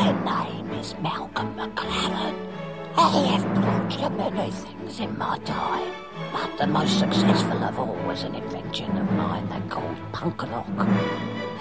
My name is Malcolm McLaren. I have plunged many things in my time, but the most successful of all was an invention of mine they called Punk Lock.